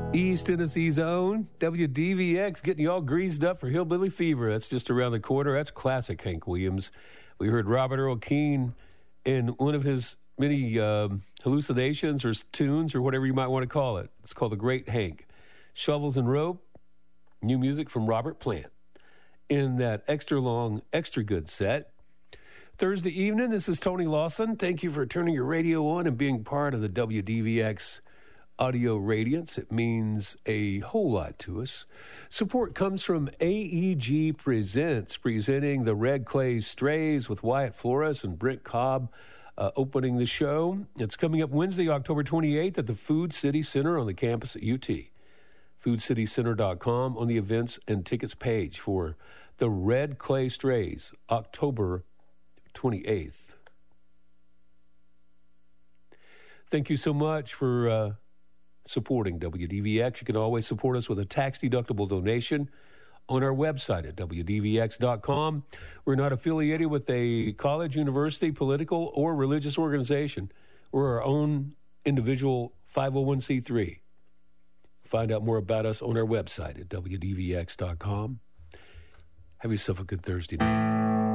East Tennessee's own WDVX, getting you all greased up for Hillbilly Fever. That's just around the corner. That's classic Hank Williams. We heard Robert Earl Keen in one of his many hallucinations or tunes or whatever you might want to call it. It's called The Great Hank. Shovels and Rope, new music from Robert Plant. In that extra long, extra good set. Thursday evening, this is Tony Lawson. Thank you for turning your radio on and being part of the WDVX audio radiance. It means a whole lot to us. Support comes from AEG Presents, presenting the Red Clay Strays with Wyatt Flores and Brent Cobb opening the show. It's coming up Wednesday, October 28th at the Food City Center on the campus at UT. FoodCityCenter.com on the events and tickets page for the Red Clay Strays, October 28th. Thank you so much for supporting WDVX. You can always support us with a tax-deductible donation on our website at WDVX.com. We're not affiliated with a college, university, political, or religious organization. We're our own individual 501c3. Find out more about us on our website at WDVX.com. Have yourself a good Thursday night.